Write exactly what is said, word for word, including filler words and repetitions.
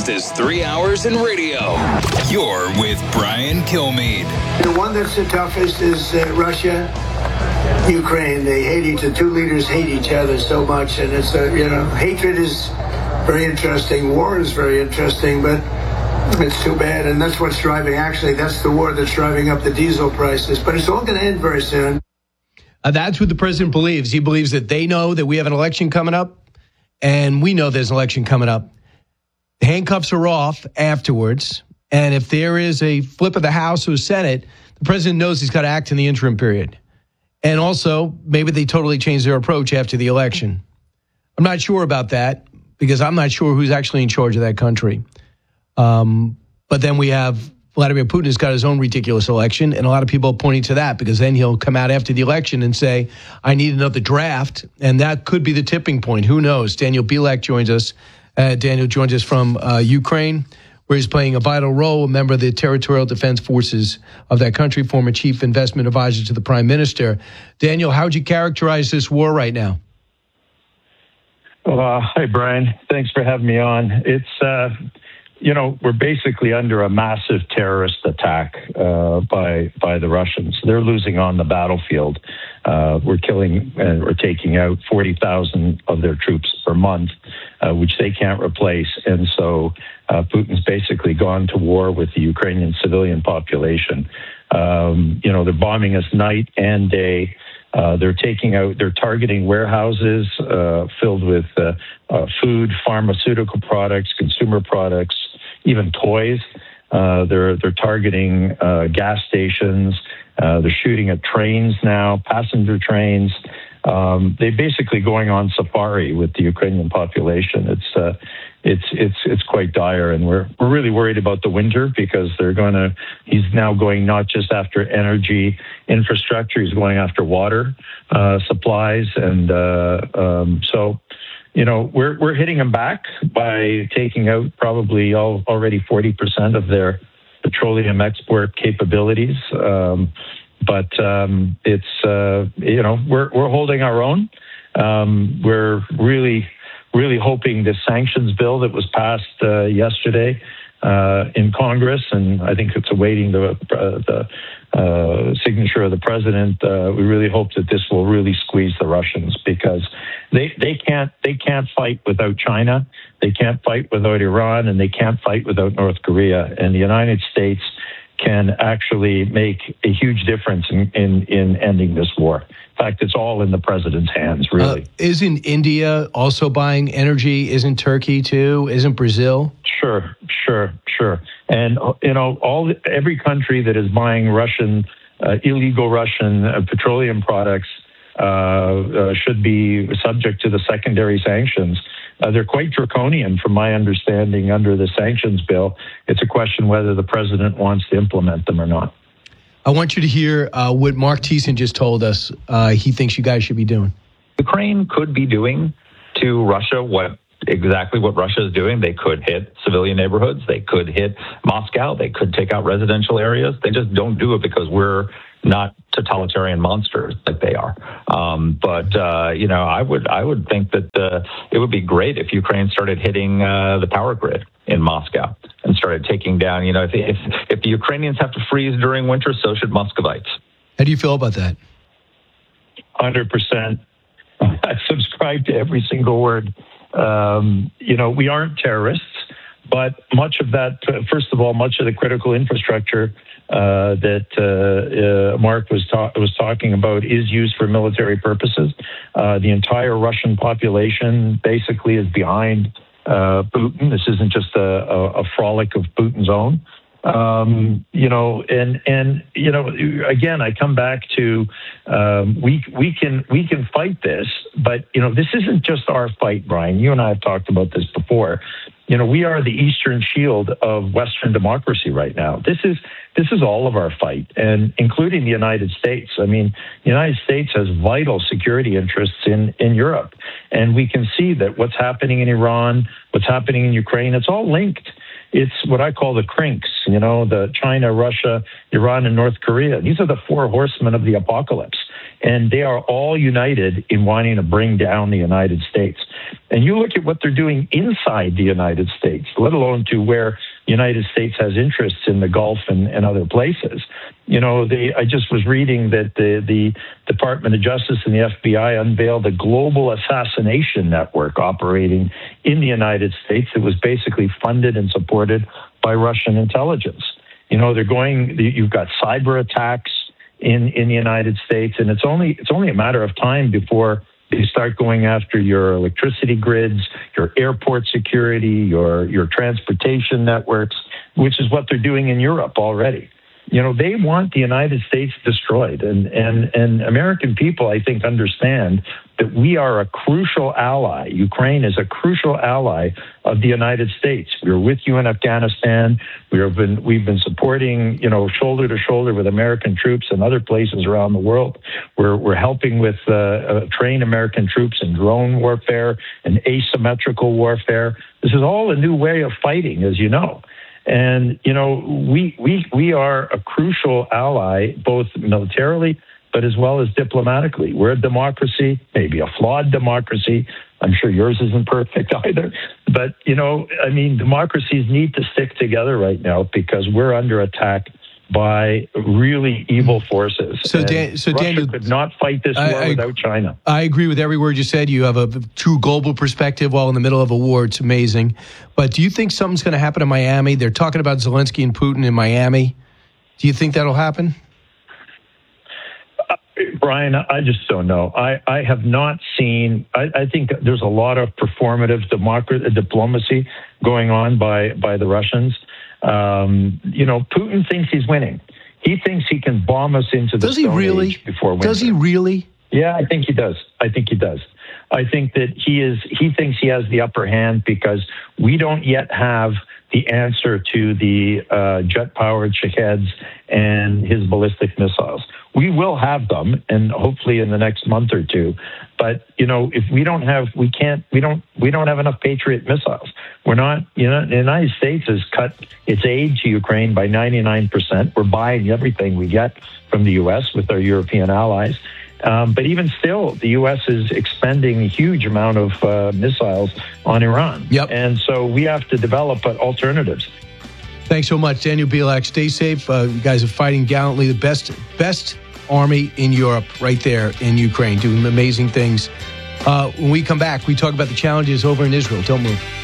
fastest three hours in radio. You're with Brian Kilmeade. The one that's the toughest is uh, Russia, Ukraine. They hate each the two leaders hate each other so much, and it's a, you know, hatred is very interesting. War is very interesting, but it's too bad, and that's what's driving. Actually, that's the war that's driving up the diesel prices. But it's all going to end very soon. Uh, that's what the president believes. He believes that they know that we have an election coming up, and we know there's an election coming up. The handcuffs are off afterwards, and if there is a flip of the House or Senate, the president knows he's got to act in the interim period. And also, maybe they totally change their approach after the election. I'm not sure about that, because I'm not sure who's actually in charge of that country. Um, but then we have Vladimir Putin has got his own ridiculous election, and a lot of people are pointing to that, because then he'll come out after the election and say, I need another draft, and that could be the tipping point. Who knows? Daniel Bilek joins us. Uh, Daniel joins us from uh, Ukraine, where he's playing a vital role, a member of the Territorial Defense Forces of that country, former chief investment advisor to the prime minister. Daniel, how would you characterize this war right now? Well, uh, hi, Brian. Thanks for having me on. It's... Uh, You know, we're basically under a massive terrorist attack uh, by by the Russians. They're losing on the battlefield. Uh, we're killing and we're taking out forty thousand of their troops per month, uh, which they can't replace. And so uh, Putin's basically gone to war with the Ukrainian civilian population. Um, you know, they're bombing us night and day. Uh, they're taking out, they're targeting warehouses uh, filled with uh, uh, food, pharmaceutical products, consumer products, even toys. Uh, they're they're targeting uh, gas stations. Uh, they're shooting at trains now, passenger trains. Um, they're basically going on safari with the Ukrainian population. It's uh, it's it's it's quite dire, and we're we're really worried about the winter, because they're going to. He's now going not just after energy infrastructure; he's going after water uh, supplies, and uh, um, so. You know, we're we're hitting them back by taking out probably all, already forty percent of their petroleum export capabilities. Um, but um, it's uh, you know we're we're holding our own. Um, we're really really hoping the sanctions bill that was passed uh, yesterday uh, in Congress, and I think it's awaiting the uh, the uh, signature of the president. Uh, we really hope that this will really squeeze the Russians, because they they can't they can't fight without China, they can't fight without Iran, and they can't fight without North Korea. And the United States can actually make a huge difference in in, in ending this war. In fact, it's all in the president's hands, really. Uh, isn't India also buying energy? Isn't Turkey too? Isn't Brazil? Sure, sure, sure. And, you know, all every country that is buying Russian, uh, illegal Russian uh, petroleum products uh, uh, should be subject to the secondary sanctions. Uh, they're quite draconian, from my understanding, under the sanctions bill. It's a question whether the president wants to implement them or not. I want you to hear uh, what Mark Thiessen just told us uh, he thinks you guys should be doing. Ukraine could be doing to Russia what exactly what Russia is doing. They could hit civilian neighborhoods. They could hit Moscow. They could take out residential areas. They just don't do it because we're not totalitarian monsters like they are. Um, but, uh, you know, I would I would think that uh, it would be great if Ukraine started hitting uh, the power grid in Moscow and started taking down, you know, if, if if the Ukrainians have to freeze during winter, so should Muscovites. How do you feel about that? one hundred percent. I subscribe to every single word. Um, you know, we aren't terrorists, but much of that, uh, first of all, much of the critical infrastructure uh, that uh, uh, Mark was, ta- was talking about is used for military purposes. Uh, the entire Russian population basically is behind uh, Putin. This isn't just a, a, a frolic of Putin's own. Um, you know, and, and, you know, again, I come back to, um, we, we can, we can fight this, but, you know, this isn't just our fight, Brian. You and I have talked about this before. You know, we are the Eastern shield of Western democracy right now. This is, this is all of our fight, and including the United States. I mean, the United States has vital security interests in, in Europe, and we can see that what's happening in Iran, what's happening in Ukraine, it's all linked. It's what I call the crinks, you know, the China, Russia, Iran, and North Korea. These are the four horsemen of the apocalypse. And they are all united in wanting to bring down the United States. And you look at what they're doing inside the United States, let alone to where the United States has interests in the Gulf and, and other places. You know, they, I just was reading that the, the Department of Justice and the F B I unveiled a global assassination network operating in the United States that was basically funded and supported by Russian intelligence. You know, they're going, you've got cyber attacks in, in the United States, and it's only it's only a matter of time before they start going after your electricity grids, your airport security, your your transportation networks, which is what they're doing in Europe already. You know, they want the United States destroyed. And, and, and American people, I think, understand that we are a crucial ally. Ukraine is a crucial ally of the United States. We're with you in Afghanistan. We have been, we've been supporting, you know, shoulder to shoulder with American troops in other places around the world. We're, we're helping with uh, uh, train American troops in drone warfare and asymmetrical warfare. This is all a new way of fighting, as you know. And, you know, we, we, we are a crucial ally, both militarily, but as well as diplomatically. We're a democracy, maybe a flawed democracy. I'm sure yours isn't perfect either. But, you know, I mean, democracies need to stick together right now because we're under attack by really evil forces. So, Dan, so Russia Daniel could not fight this war I, I, without China. I agree with every word you said. You have a true global perspective while in the middle of a war. It's amazing. But do you think something's going to happen in Miami? They're talking about Zelensky and Putin in Miami. Do you think that'll happen? Uh, Brian, I just don't know. I, I have not seen, I, I think there's a lot of performative democracy, diplomacy going on by, by the Russians. Um, you know, Putin thinks he's winning. He thinks he can bomb us into the does he Stone really? Age before winter. Does he really? Yeah, I think he does. I think he does. I think that he is. He thinks he has the upper hand because we don't yet have the answer to the uh, jet-powered Shaheds and his ballistic missiles. We will have them, and hopefully in the next month or two. But you know, if we don't have, we can't. We don't. We don't have enough Patriot missiles. We're not. You know, the United States has cut its aid to Ukraine by ninety-nine percent. We're buying everything we get from the U S with our European allies. Um, but even still, the U S is expending a huge amount of uh, missiles on Iran. Yep. And so we have to develop alternatives. Thanks so much, Daniel Bielak. Stay safe. Uh, you guys are fighting gallantly. The best, best army in Europe, right there in Ukraine, doing amazing things. Uh, when we come back, we talk about the challenges over in Israel. Don't move.